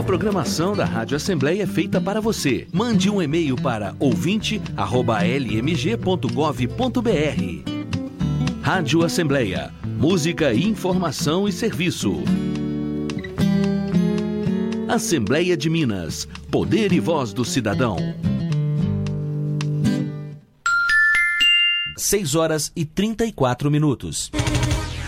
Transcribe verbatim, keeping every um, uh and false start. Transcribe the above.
programação da Rádio Assembleia é feita para você. Mande um e-mail para ouvinte arroba l m g ponto gov ponto b r. Rádio Assembleia. Música, informação e serviço. Assembleia de Minas. Poder e voz do cidadão. seis horas e trinta e quatro minutos.